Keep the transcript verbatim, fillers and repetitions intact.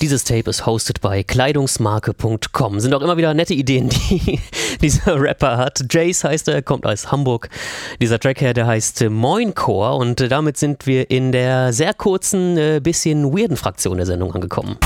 Dieses Tape ist hosted bei Kleidungsmarke Punkt com. Sind auch immer wieder nette Ideen, die dieser Rapper hat. Jace heißt er, kommt aus Hamburg. Dieser Track hier, der heißt Moincore und damit sind wir in der sehr kurzen, bisschen weirden Fraktion der Sendung angekommen.